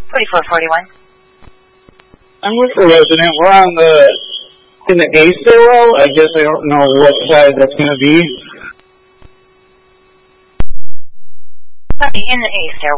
4441. I'm with the resident. We're on in the A stairwell. I guess I don't know what side that's going to be. In the A stairwell.